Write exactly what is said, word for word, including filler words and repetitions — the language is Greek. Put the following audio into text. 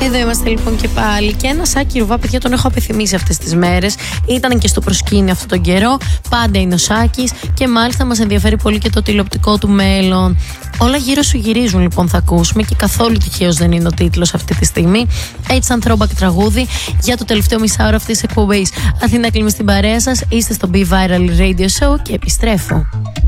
Εδώ είμαστε λοιπόν και πάλι. Και ένα Σάκη Ρουβά, παιδιά, τον έχω απεθυμίσει αυτές τις μέρες. Ήταν και στο προσκήνιο αυτόν τον καιρό. Πάντα είναι ο Σάκης και μάλιστα μας ενδιαφέρει πολύ και το τηλεοπτικό του μέλλον. Όλα γύρω σου γυρίζουν, λοιπόν, θα ακούσουμε και καθόλου τυχαίος δεν είναι ο τίτλος αυτή τη στιγμή. Έτσι, σαν throwback τραγούδι για το τελευταίο μισάωρο αυτής της εκπομπής. Αθήνα, κλείνουμε στην παρέα σας. Είστε στο Be Viral Radio Show και επιστρέφω.